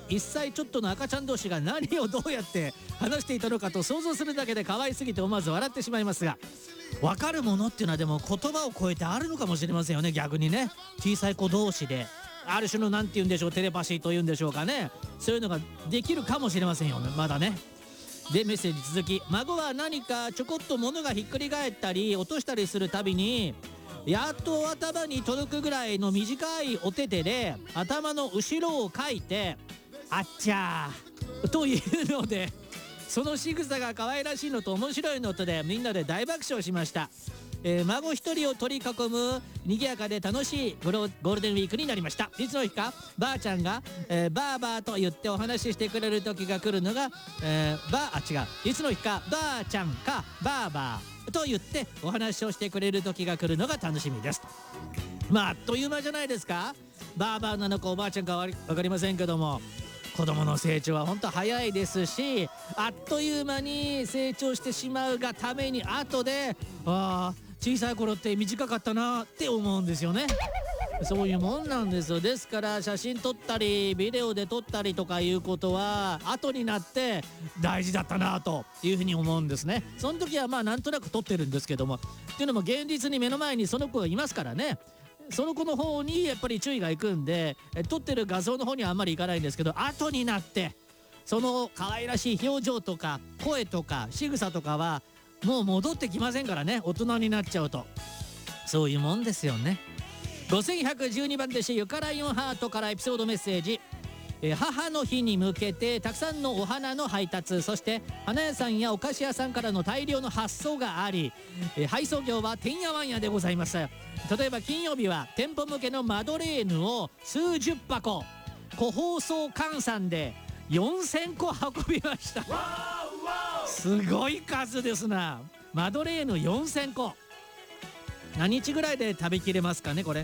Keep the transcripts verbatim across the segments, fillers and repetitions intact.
いっさいちょっとの赤ちゃん同士が何をどうやって話していたのかと想像するだけで可愛すぎて思わず笑ってしまいますが、分かるものっていうのはでも言葉を超えてあるのかもしれませんよね。逆にね、小さい子同士である種の何て言うんでしょう、テレパシーというんでしょうかね、そういうのができるかもしれませんよね、まだね。でメッセージ続き、孫は何かちょこっと物がひっくり返ったり落としたりするたびに、やっと頭に届くぐらいの短いお手手で頭の後ろをかいてあっちゃーというので、その仕草が可愛らしいのと面白いのとでみんなで大爆笑しました。えー、孫一人を取り囲む賑やかで楽しいゴロゴールデンウィークになりました。いつの日かばあちゃんが、えー、バーバーと言ってお話ししてくれる時が来るのが、えー、ばあ違ういつの日かばあちゃんかバーバーと言ってお話をしてくれる時が来るのが楽しみです。まああっという間じゃないですか。バーバーなのかおばあちゃんか分かりませんけども、子供の成長は本当早いですし、あっという間に成長してしまうがために後でああ小さい頃って短かったなって思うんですよね。そういうもんなんですよ。ですから写真撮ったりビデオで撮ったりとかいうことは後になって大事だったなというふうに思うんですね。その時はまあなんとなく撮ってるんですけども、っていうのも現実に目の前にその子がいますからね、その子の方にやっぱり注意がいくんで、撮ってる画像の方にはあんまりいかないんですけど、後になってその可愛らしい表情とか声とか仕草とかはもう戻ってきませんからね、大人になっちゃうと。そういうもんですよね。ごせんひゃくじゅうにばん弟子ゆかライオンハートからエピソードメッセージ、えー、母の日に向けてたくさんのお花の配達、そして花屋さんやお菓子屋さんからの大量の発送があり、えー、配送業はてんやわんやでございます。例えば金曜日は店舗向けのマドレーヌを数十箱、個包装換算でよんせんこ運びました。すごい数ですな。マドレーヌよんせんこ、何日ぐらいで食べきれますかねこれ。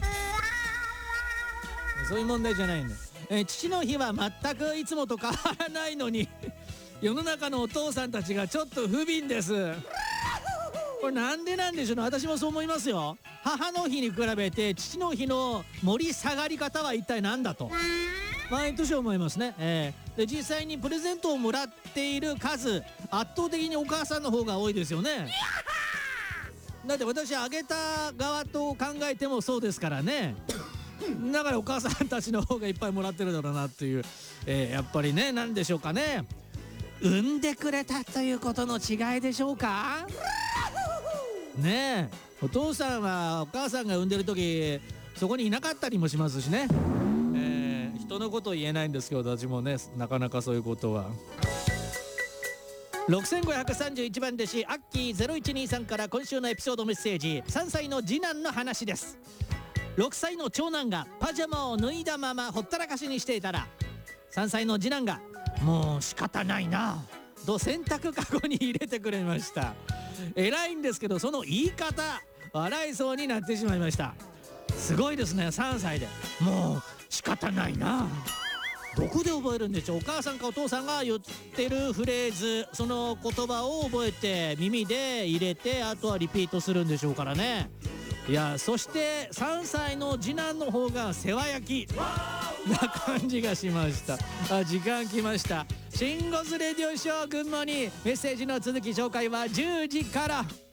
そういう問題じゃないんだ。えー、父の日は全くいつもと変わらないのに世の中のお父さんたちがちょっと不憫です。これなんでなんでしょうね。私もそう思いますよ。母の日に比べて父の日の盛り下がり方は一体何だと毎年思いますね。えー、で実際にプレゼントをもらっている数圧倒的にお母さんの方が多いですよね。だって私あげた側と考えてもそうですからね。だからお母さんたちの方がいっぱいもらってるだろうなっていう、えー、やっぱりね、何でしょうかね、産んでくれたということの違いでしょうかね。えお父さんはお母さんが産んでる時そこにいなかったりもしますしね。えー、人のこと言えないんですけど私もね、なかなかそういうことは。ろくせんごひゃくさんじゅういちばん弟子アッキーゼロいちにさんから今週のエピソードメッセージ、さんさいの次男の話です。ろくさいの長男がパジャマを脱いだままほったらかしにしていたら、さんさいの次男がもう仕方ないなと洗濯かごに入れてくれました。偉いんですけどその言い方笑いそうになってしまいました。すごいですね、さんさいでもう仕方ないな。どこで覚えるんでしょう。お母さんかお父さんが言ってるフレーズ、その言葉を覚えて耳で入れて、あとはリピートするんでしょうからね。いや、そしてさんさいの次男の方が世話焼きな感じがしました。あ、時間来ました。シンゴスレディオショー群馬にメッセージの続き紹介はじゅうじから。